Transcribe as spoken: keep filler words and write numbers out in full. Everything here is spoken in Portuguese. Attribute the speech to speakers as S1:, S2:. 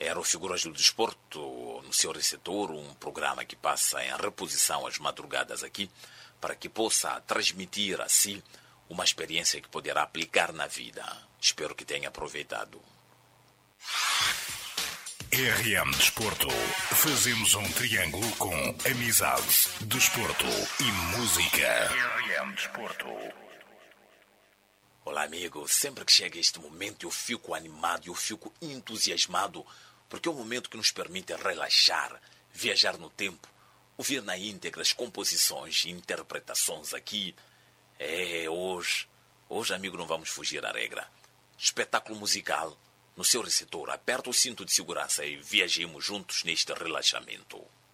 S1: Era o Figuras do Desporto, no seu receptor, um programa que passa em reposição às madrugadas aqui, para que possa transmitir a si uma experiência que poderá aplicar na vida. Espero que tenha aproveitado.
S2: R M Desporto. Fazemos um triângulo com amizade, desporto e música. R M Desporto.
S1: Olá, amigo. Sempre que chega este momento eu fico animado, eu fico entusiasmado, porque é um momento que nos permite relaxar, viajar no tempo, ouvir na íntegra as composições e interpretações aqui. É, hoje, hoje, amigo, não vamos fugir à regra. Espetáculo musical, no seu receptor, aperta o cinto de segurança e viajemos juntos neste relaxamento.